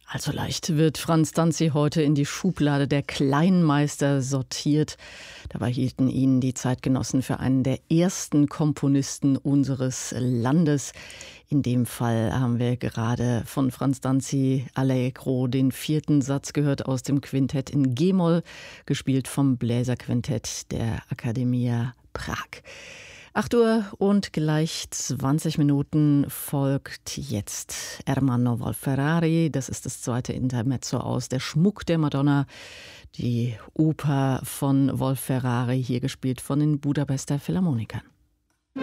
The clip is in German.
Also leicht wird Franz Danzi heute in die Schublade der Kleinmeister sortiert. Dabei hielten ihn die Zeitgenossen für einen der ersten Komponisten unseres Landes. In dem Fall haben wir gerade von Franz Danzi Allegro den 4. Satz gehört aus dem Quintett in G-Moll, gespielt vom Bläserquintett der Accademia Prag. 8 Uhr und gleich 20 Minuten folgt jetzt Ermanno Wolf-Ferrari. Das ist das zweite Intermezzo aus Der Schmuck der Madonna. Die Oper von Wolf-Ferrari, hier gespielt von den Budapester Philharmonikern.